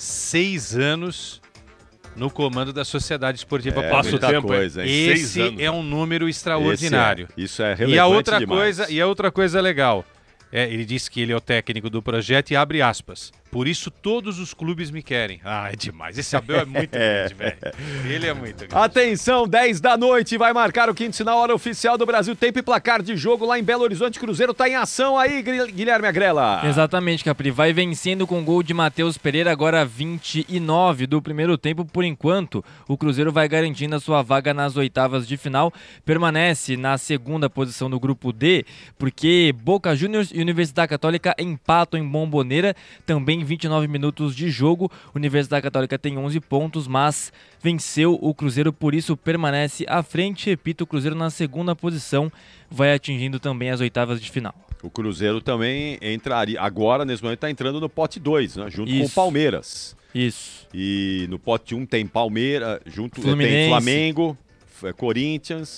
seis anos no comando da Sociedade Esportiva é, Palmeiras. Passa o tempo, coisa, hein? Esse anos, é um número extraordinário. É, isso é relevante e a outra demais. coisa E a outra coisa legal, é, ele disse que ele é o técnico do projeto e abre aspas. Por isso todos os clubes me querem. Ah, é demais. Esse Abel é muito grande, velho. Ele é muito grande. Atenção, dez da noite, vai marcar o quinto sinal, hora oficial do Brasil. Tempo e placar de jogo lá em Belo Horizonte. Cruzeiro tá em ação aí, Guilherme Agrela. Exatamente, Capri. Vai vencendo com gol de Matheus Pereira, agora vinte e nove do primeiro tempo. Por enquanto, o Cruzeiro vai garantindo a sua vaga nas oitavas de final. Permanece na segunda posição do grupo D, porque Boca Juniors e Universidade Católica empatam em Bomboneira, também vinte e nove minutos de jogo. Universidade Católica tem onze pontos, mas venceu o Cruzeiro, por isso permanece à frente. Repito, o Cruzeiro na segunda posição, vai atingindo também as oitavas de final. O Cruzeiro também entraria, agora nesse momento está entrando no pote dois, né, junto Isso. com o Palmeiras. Isso. E no pote um tem Palmeiras, junto Fluminense. tem Flamengo, Corinthians,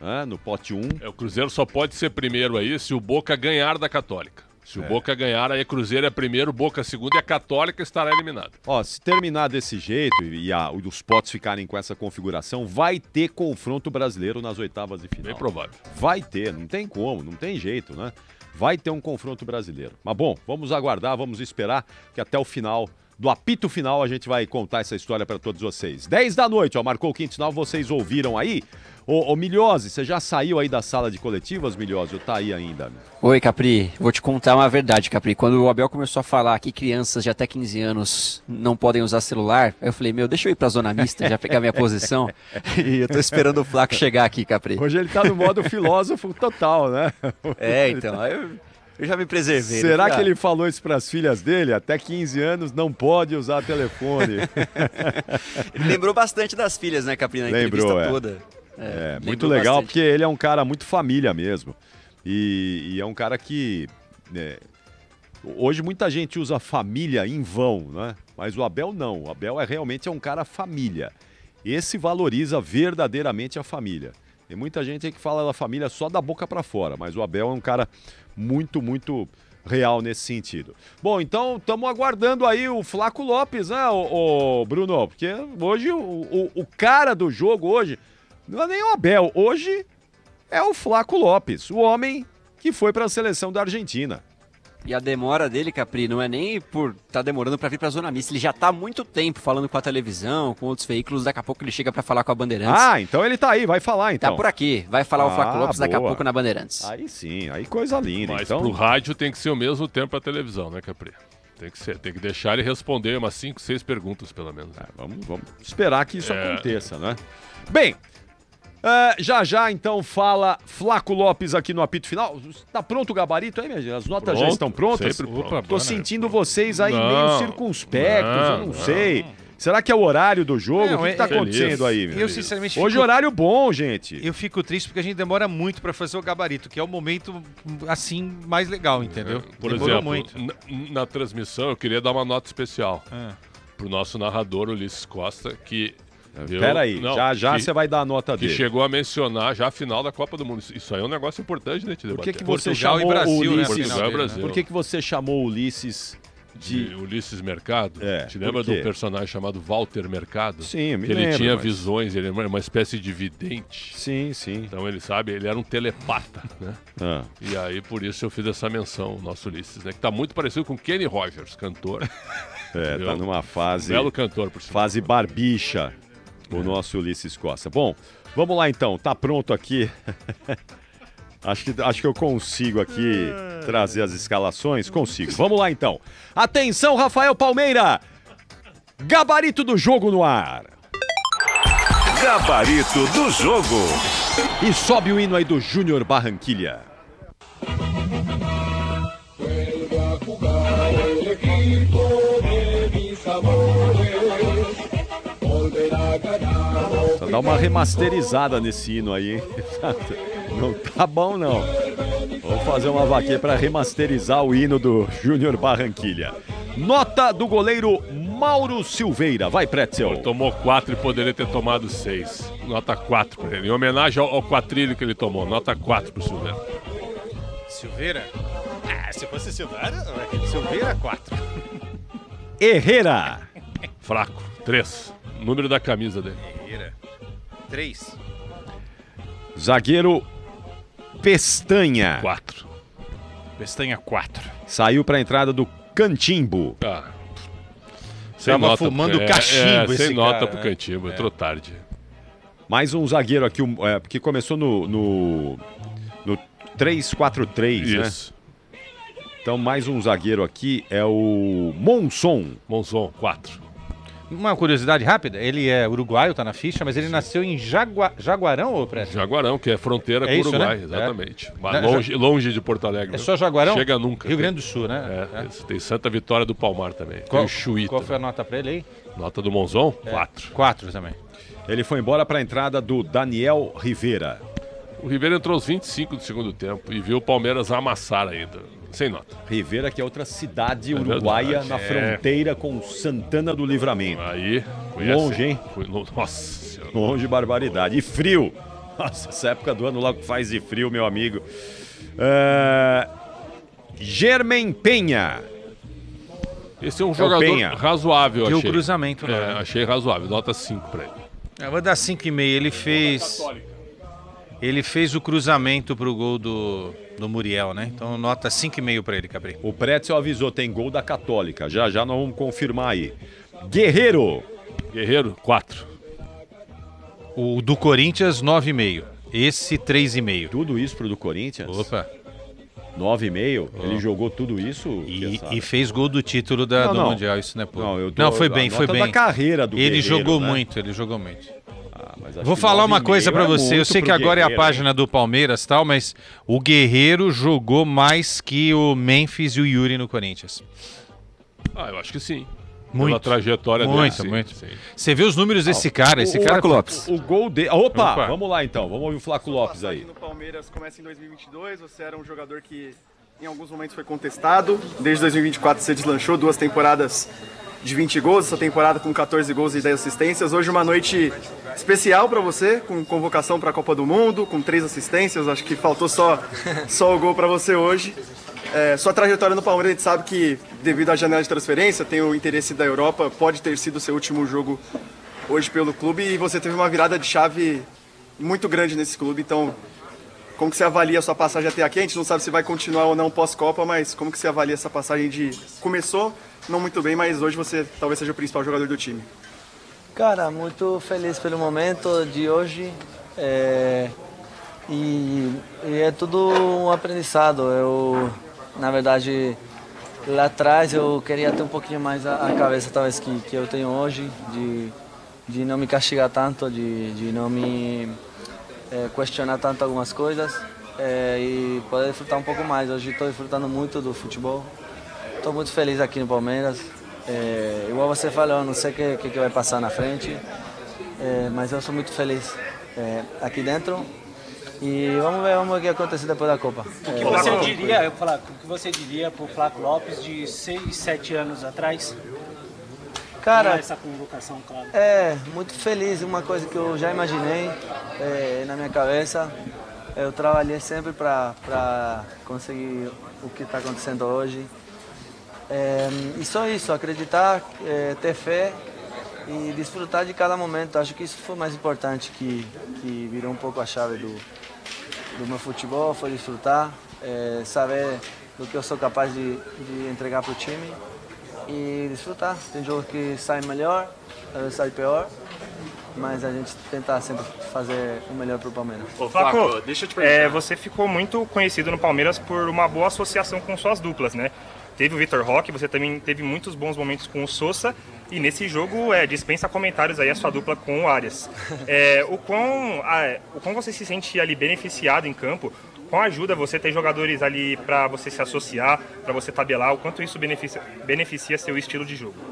né, no pote um. É, o Cruzeiro só pode ser primeiro aí se o Boca ganhar da Católica. Se o É. Boca ganhar, aí Cruzeiro é primeiro, Boca é segundo e a Católica estará eliminada. Ó, se terminar desse jeito e a, os potes ficarem com essa configuração, vai ter confronto brasileiro nas oitavas de final. Bem provável. Vai ter, não tem como, não tem jeito, né? Vai ter um confronto brasileiro. Mas bom, vamos aguardar, vamos esperar que até o final, do apito final, a gente vai contar essa história para todos vocês. dez da noite, ó, marcou o quinto sinal, vocês ouviram aí? Ô, ô Milhose, você já saiu aí da sala de coletivas, Milhose, ou tá aí ainda? Oi, Capri. Vou te contar uma verdade, Capri. Quando o Abel começou a falar que crianças de até quinze anos não podem usar celular, eu falei, meu, deixa eu ir pra zona mista, já pegar minha posição. E eu tô esperando o Flaco chegar aqui, Capri. Hoje ele tá no modo filósofo total, né? É, então, eu, eu já me preservei. Será né? que ele falou isso pras filhas dele? Até quinze anos não pode usar telefone. Ele lembrou bastante das filhas, né, Capri, na Lembrou, entrevista é. toda. É, lembrou muito legal, bastante. porque ele é um cara muito família mesmo. E, e é um cara que... né, hoje muita gente usa família em vão, né? Mas o Abel não. O Abel é realmente é um cara família. Esse valoriza verdadeiramente a família. Tem muita gente aí que fala da família só da boca pra fora, mas o Abel é um cara muito, muito real nesse sentido. Bom, então estamos aguardando aí o Flaco Lopes, né, o, Bruno? Porque hoje o, o, o cara do jogo hoje não é nem o Abel, hoje é o Flaco Lopes, o homem que foi para a seleção da Argentina. E a demora dele, Capri, não é nem por tá demorando para vir pra zona mista, ele já tá há muito tempo falando com a televisão, com outros veículos, daqui a pouco ele chega para falar com a Bandeirantes. Ah, então ele tá aí, vai falar então. Tá por aqui, vai falar ah, o Flaco Lopes daqui a boa. pouco na Bandeirantes. Aí sim, aí coisa linda. Mas então... pro rádio tem que ser o mesmo tempo pra televisão, né, Capri? Tem que ser, tem que deixar ele responder umas cinco, seis perguntas, pelo menos. É, vamos, vamos esperar que isso É. aconteça, né? Bem, é, já já então fala Flaco Lopes aqui no apito final. Tá pronto o gabarito aí, minha gente? As notas já Pronto, estão prontas? sempre pronto. Tô Opa, sentindo vocês aí Não, meio circunspectos, não, eu não, não. sei. Será que é o horário do jogo? Não, o que, é- que tá é- acontecendo aí, meu? Eu, sinceramente, Hoje fico- horário bom, gente. Eu fico triste porque a gente demora muito pra fazer o gabarito, que é o momento, assim, mais legal, entendeu? Por Demorou exemplo, muito. na, na transmissão eu queria dar uma nota especial Ah. pro nosso narrador Ulisses Costa, que... deu- Pera aí, não, já já que- você vai dar a nota que dele. chegou a mencionar já a final da Copa do Mundo. Isso aí é um negócio importante, né, te Por debater. que, que você Portugal chamou e Brasil, o né, Ulisses? a final Portugal e dele, né? Brasil. Por que, que você chamou o Ulisses de... de Ulisses Mercado. É, Te lembra por quê? do personagem chamado Walter Mercado? Sim, me que ele lembro, tinha mas- visões, ele era uma espécie de vidente. Sim, sim. Então ele sabe, ele era um telepata, né? Ah. E aí por isso eu fiz essa menção, o nosso Ulisses, né? Que tá muito parecido com Kenny Rogers, cantor. É, Entendeu? tá numa fase... Belo cantor, por sinal. Fase barbicha, o nosso Ulisses Costa. Bom, vamos lá então, tá pronto aqui. Acho que, acho que eu consigo aqui trazer as escalações. Consigo. Vamos lá então. Atenção, Rafael Palmeira. Gabarito do jogo no ar. Gabarito do jogo. E sobe o hino aí do Júnior Barranquilha. Só dá uma remasterizada nesse hino aí, hein? Não tá bom, não. Vamos fazer uma vaquinha para remasterizar o hino do Júnior Barranquilha. Nota do goleiro Mauro Silveira. Vai, Pretzel. Ele tomou quatro e poderia ter tomado seis. Nota quatro para ele. Em homenagem ao, ao quatrilho que ele tomou. Nota quatro pro Silveira. Silveira? Ah, se fosse Silveira, Silveira quatro. Herrera. Fraco. Três. Número da camisa dele. Herrera. três. Zagueiro Pestanha. quatro. Pestanha quatro. Saiu para a entrada do Cantimbo. Ah. Sem Tava nota, fumando é, cachimbo é, esse sem nota cara, pro né? Cantimbo, É. entrou tarde. Mais um zagueiro aqui, um, é, que começou no, no, no três quatro três, né? Isso. Então mais um zagueiro aqui é o Monson. Monson, quatro. Uma curiosidade rápida, ele é uruguaio, tá na ficha, mas ele nasceu em Jagua... Jaguarão, ou Preto? Jaguarão, que é fronteira É com o isso, Uruguai, né? exatamente. É. Mas Não, longe, já- longe de Porto Alegre. É né? só Jaguarão? Chega nunca. Rio Grande do Sul, né? É, isso. Tem Santa Vitória do Palmar também. Qual, Tem o Chuí qual também. foi a nota pra ele aí? Nota do Monzon? É. Quatro. Quatro também. Ele foi embora para a entrada do Daniel Rivera. O Ribeiro entrou aos vinte e cinco do segundo tempo e viu o Palmeiras amassar ainda. Sem nota. Rivera, que é outra cidade É uruguaia verdade, na é. fronteira com Santana do Livramento. Aí, conhece. Longe, hein? Foi lo- Nossa Senhora. Longe, barbaridade. E frio. Nossa, essa época do ano logo faz de frio, meu amigo. Uh, Germen Penha. Esse é um É o jogador Penha. razoável, Deu achei. o cruzamento, É, né? achei razoável, nota cinco pra ele. Eu vou dar cinco e meio. Ele fez. Ele fez o cruzamento pro gol do, do Muriel, né? Então nota cinco e meio pra ele, Capri. O Pretzel avisou, tem gol da Católica. Já já nós vamos confirmar aí. Guerreiro. Guerreiro, quatro. O do Corinthians, nove e meio. Esse, três e meio. Tudo isso pro do Corinthians? Opa. nove e meio? Oh. Ele jogou tudo isso? E, Chiesa? e fez gol do título da, Não, do não. Mundial, isso não é pouco. Não, eu tô- Não, foi a bem, foi nota bem. da carreira do Ele Guerreiro, jogou né? muito, ele jogou muito. Ah, mas acho Vou que falar nove uma e coisa meio pra é você. Eu muito sei que pro agora é a Guerreiro, página do Palmeiras e tal, mas o Guerreiro jogou mais que o Memphis e o Yuri no Corinthians. Ah, eu acho que sim. Muito. Pela trajetória Muito, dele. muito. Sim, sim. Você vê os números desse cara, esse o, cara... O, o gol dele... Opa, Opa. vamos lá então. Vamos ouvir o Flaco Lopes aí. No Palmeiras começa em dois mil e vinte e dois, você era um jogador que em alguns momentos foi contestado. Desde dois mil e vinte e quatro você deslanchou duas temporadas de vinte gols, essa temporada com quatorze gols e dez assistências. Hoje uma noite especial para você, com convocação para a Copa do Mundo, com três assistências. Acho que faltou só, só o gol para você hoje. É, sua trajetória no Palmeiras, a gente sabe que devido à janela de transferência, tem o interesse da Europa, pode ter sido o seu último jogo hoje pelo clube e você teve uma virada de chave muito grande nesse clube. Então, como que você avalia a sua passagem até aqui? A gente não sabe se vai continuar ou não pós-Copa, mas como que você avalia essa passagem de... Começou não muito bem, mas hoje você talvez seja o principal jogador do time. Cara, muito feliz pelo momento de hoje. É... E... e é tudo um aprendizado. Eu, na verdade, lá atrás eu queria ter um pouquinho mais a, a cabeça talvez que, que eu tenho hoje, de, de não me castigar tanto, de, de não me é, questionar tanto algumas coisas é, e poder desfrutar um pouco mais. Hoje estou desfrutando muito do futebol. Estou muito feliz aqui no Palmeiras. É, igual você falou, eu não sei o que, que, que vai passar na frente, é, mas eu sou muito feliz é, aqui dentro. E vamos ver, vamos ver o que acontece depois da Copa. O que você diria, eu falar, o que você diria para o Flaco Lopes de seis, sete anos atrás? Cara, essa convocação, claro. É, muito feliz, uma coisa que eu já imaginei é, na minha cabeça. Eu trabalhei sempre para conseguir o que está acontecendo hoje. É, e só isso, acreditar, é, ter fé e desfrutar de cada momento. Acho que isso foi o mais importante, que, que virou um pouco a chave do, do meu futebol, foi desfrutar, é, saber do que eu sou capaz de, de entregar para o time e desfrutar. Tem jogos que saem melhor, às vezes sai pior, mas a gente tenta sempre fazer o melhor para o Palmeiras. Ô, Flaco, deixa eu te perguntar. É, você ficou muito conhecido no Palmeiras por uma boa associação com suas duplas, né? Teve o Vitor Roque, você também teve muitos bons momentos com o Sousa, e nesse jogo é, dispensa comentários aí a sua dupla com o Arias. É, o, quão, a, o quão você se sente ali beneficiado em campo, quão ajuda você ter jogadores ali para você se associar, para você tabelar, o quanto isso beneficia, beneficia seu estilo de jogo?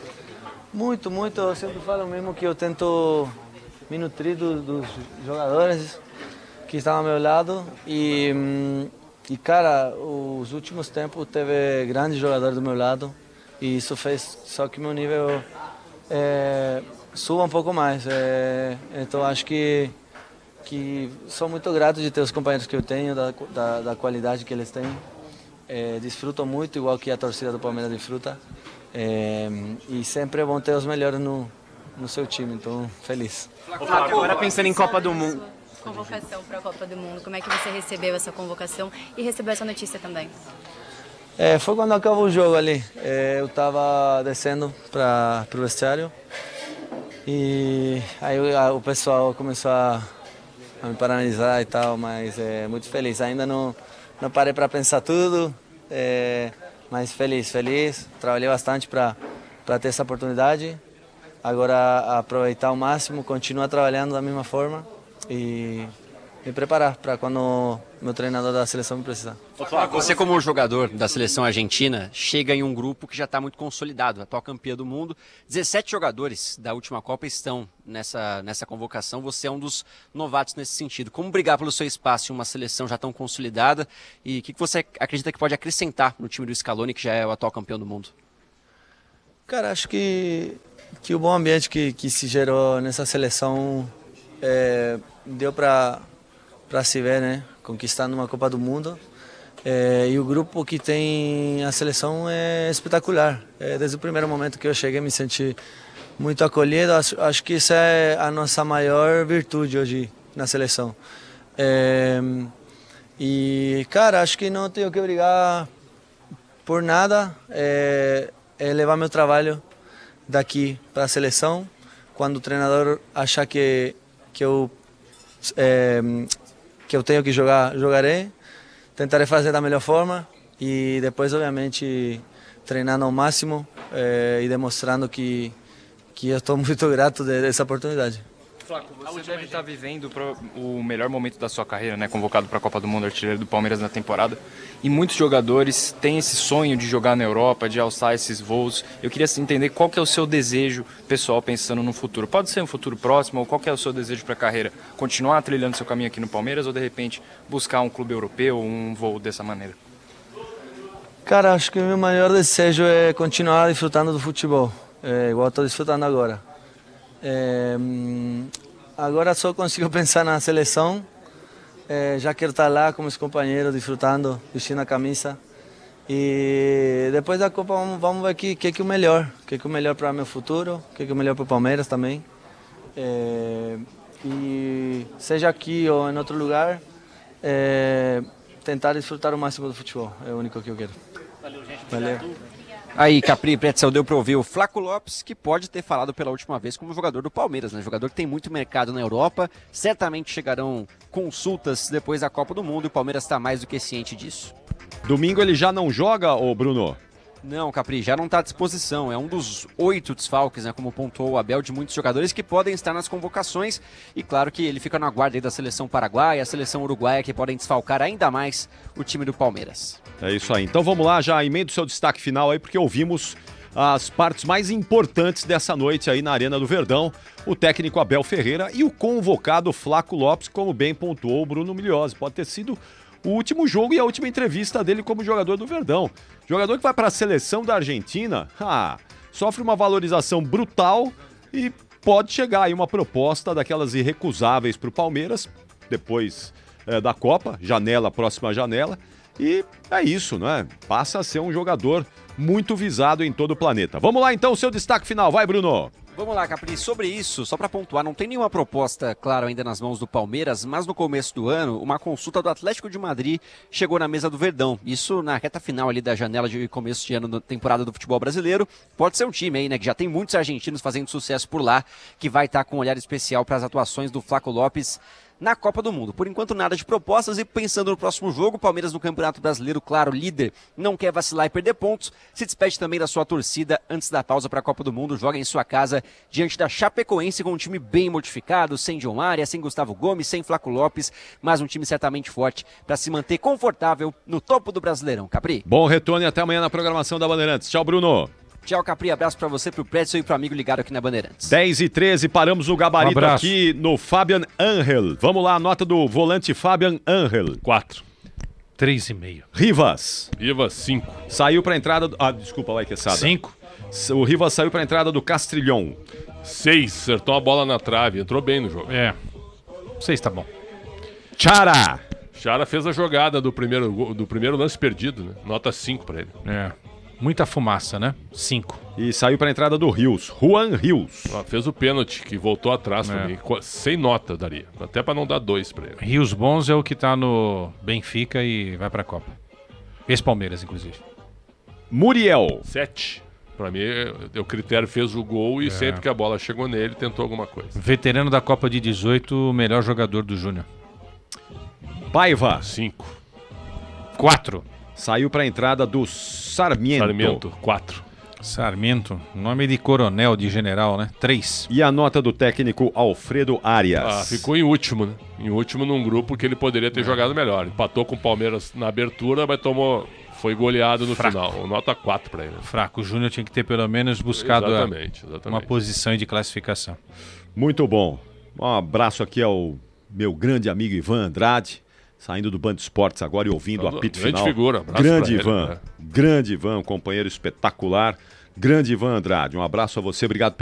Muito, muito. Eu sempre falo mesmo que eu tento me nutrir do, dos jogadores que estão ao meu lado e... Hum, E, cara, os últimos tempos teve grandes jogadores do meu lado e isso fez só que meu nível é, suba um pouco mais. É, então, acho que, que sou muito grato de ter os companheiros que eu tenho, da, da, da qualidade que eles têm. É, desfruto muito, igual que a torcida do Palmeiras desfruta. É, e sempre é bom ter os melhores no, no seu time, então, feliz. Agora pensando em Copa do Mundo. Convocação para a Copa do Mundo, como é que você recebeu essa convocação e recebeu essa notícia também? É, foi quando acabou o jogo ali, é, eu estava descendo para o vestiário e aí o, o pessoal começou a, a me parabenizar e tal, mas é muito feliz, ainda não, não parei para pensar tudo, é, mas feliz, feliz, trabalhei bastante para ter essa oportunidade, agora aproveitar ao máximo, continuar trabalhando da mesma forma e me preparar para quando meu treinador da seleção me precisar. Você, como jogador da seleção argentina, chega em um grupo que já está muito consolidado, a atual campeã do mundo. dezessete jogadores da última Copa estão nessa, nessa convocação. Você é um dos novatos nesse sentido. Como brigar pelo seu espaço em uma seleção já tão consolidada? E o que você acredita que pode acrescentar no time do Scaloni, que já é o atual campeão do mundo? Cara, acho que, que o bom ambiente que, que se gerou nessa seleção é, deu para para se ver, né? Conquistando uma Copa do Mundo. É, e o grupo que tem a seleção é espetacular. É, desde o primeiro momento que eu cheguei, me senti muito acolhido. Acho, acho que isso é a nossa maior virtude hoje na seleção. É, e, cara, acho que não tenho que brigar por nada. É, é levar meu trabalho daqui para a seleção. Quando o treinador achar que, que, eu, é, que eu tenho que jogar, jogarei. Tentarei fazer da melhor forma e depois, obviamente, treinando ao máximo é, e demonstrando que, que eu estou muito grato de, dessa oportunidade. Flaco, você deve estar vivendo o melhor momento da sua carreira, né? Convocado para a Copa do Mundo, artilheiro do Palmeiras na temporada. E muitos jogadores têm esse sonho de jogar na Europa, de alçar esses voos. Eu queria entender qual que é o seu desejo pessoal pensando no futuro. Pode ser um futuro próximo, ou qual que é o seu desejo para a carreira? Continuar trilhando seu caminho aqui no Palmeiras ou, de repente, buscar um clube europeu, um voo dessa maneira? Cara, acho que o meu maior desejo é continuar desfrutando do futebol, é, igual estou desfrutando agora. É, agora só consigo pensar na seleção, é, já quero estar lá com meus companheiros, desfrutando, vestindo a camisa. E depois da Copa vamos, vamos ver o que, que, que é o melhor, o que, que é o melhor para o meu futuro, o que, que é o melhor para o Palmeiras também. É, e seja aqui ou em outro lugar, é, tentar desfrutar o máximo do futebol, é o único que eu quero. Valeu, gente. Valeu. Aí, Capri, Pretzel, deu para ouvir o Flaco Lopes, que pode ter falado pela última vez como jogador do Palmeiras, né? Jogador que tem muito mercado na Europa, certamente chegarão consultas depois da Copa do Mundo e o Palmeiras está mais do que ciente disso. Domingo ele já não joga, ô Bruno? Não, Capri, já não está à disposição. É um dos oito desfalques, né, como pontuou o Abel, de muitos jogadores que podem estar nas convocações. E claro que ele fica na guarda aí da seleção paraguaia, a seleção uruguaia, que podem desfalcar ainda mais o time do Palmeiras. É isso aí. Então vamos lá, já emenda o seu destaque final aí, porque ouvimos as partes mais importantes dessa noite aí na Arena do Verdão. O técnico Abel Ferreira e o convocado Flaco Lopes, como bem pontuou o Bruno Milhozzi. Pode ter sido o último jogo e a última entrevista dele como jogador do Verdão. Jogador que vai para a seleção da Argentina, ah, sofre uma valorização brutal e pode chegar aí uma proposta daquelas irrecusáveis para o Palmeiras, depois é, da Copa, janela, próxima janela, e é isso, né? Passa a ser um jogador muito visado em todo o planeta. Vamos lá então, seu destaque final, vai Bruno! Vamos lá, Capri, sobre isso, só para pontuar, não tem nenhuma proposta, claro, ainda nas mãos do Palmeiras, mas no começo do ano, uma consulta do Atlético de Madrid chegou na mesa do Verdão. Isso na reta final ali da janela de começo de ano da temporada do futebol brasileiro. Pode ser um time aí, né, que já tem muitos argentinos fazendo sucesso por lá, que vai estar com um olhar especial para as atuações do Flaco Lopes na Copa do Mundo. Por enquanto, nada de propostas e pensando no próximo jogo, o Palmeiras no Campeonato Brasileiro, claro, líder, não quer vacilar e perder pontos, se despede também da sua torcida antes da pausa para a Copa do Mundo, joga em sua casa diante da Chapecoense com um time bem modificado, sem John Arias, sem Gustavo Gomes, sem Flaco Lopes, mas um time certamente forte para se manter confortável no topo do Brasileirão. Capri. Bom retorno e até amanhã na programação da Bandeirantes. Tchau, Bruno. Tchau, Capri. Abraço pra você, pro Pretzel e pro amigo ligado aqui na Bandeirantes. dez e treze, paramos o gabarito um aqui no Fabian Angel. Vamos lá, a nota do volante Fabian Angel. quatro. três e meio. Rivas. Rivas, cinco. Saiu pra entrada... Do... Ah, desculpa lá, Quesada. cinco. O Rivas saiu pra entrada do Castrilhão. seis. Acertou a bola na trave, entrou bem no jogo. É. seis tá bom. Chara. Chara fez a jogada do primeiro, do primeiro lance perdido, né? Nota cinco pra ele. É. Muita fumaça, né? cinco. E saiu para a entrada do Rios, Juan Rios. Ah, fez o pênalti, que voltou atrás é. também. Sem nota daria. Até para não dar dois para ele. Rios Bons é o que tá no Benfica e vai para a Copa. Esse Palmeiras, inclusive. Muriel. sete. Para mim, o critério fez o gol e é. sempre que a bola chegou nele, tentou alguma coisa. Veterano da Copa de dezoito, melhor jogador do Júnior. Paiva. cinco. quatro. Saiu para a entrada do Sarmiento. Sarmiento, quatro. Sarmiento, nome de coronel, de general, né? três. E a nota do técnico Alfredo Arias. Ah, ficou em último, né? Em último num grupo que ele poderia ter é. jogado melhor. Empatou com o Palmeiras na abertura, mas tomou, foi goleado no Fraco. final. Nota quatro para ele. Fraco. O Júnior tinha que ter pelo menos buscado exatamente, exatamente. uma posição de classificação. Muito bom. Um abraço aqui ao meu grande amigo Ivan Andrade. Saindo do Band Esportes agora e ouvindo o apito grande final. Figura, grande ele, Ivan, né? grande Ivan, um companheiro espetacular. Grande Ivan Andrade, um abraço a você, obrigado pela